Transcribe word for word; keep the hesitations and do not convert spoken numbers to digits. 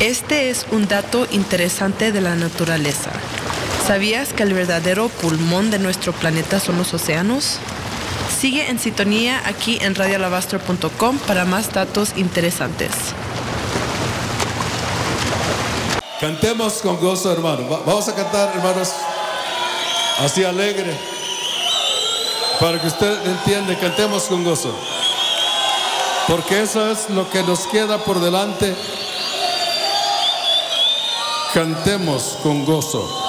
Este es un dato interesante de la naturaleza. ¿Sabías que el verdadero pulmón de nuestro planeta son los océanos? Sigue en sintonía aquí en radio alabastro punto com para más datos interesantes. Cantemos con gozo, hermano. Vamos a cantar, hermanos, así alegre. Para que usted entienda, cantemos con gozo. Porque eso es lo que nos queda por delante. Cantemos con gozo.